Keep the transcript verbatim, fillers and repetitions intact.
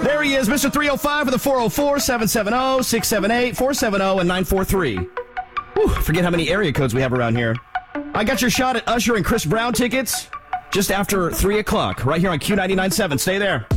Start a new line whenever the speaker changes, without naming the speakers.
There he is, Mister three oh five with a four oh four, seven seven oh, six seven eight, four seven oh, and nine four three. Whew, forget how many area codes we have around here. I got your shot at Usher and Chris Brown tickets just after three o'clock, right here on Q ninety-nine point seven. Stay there.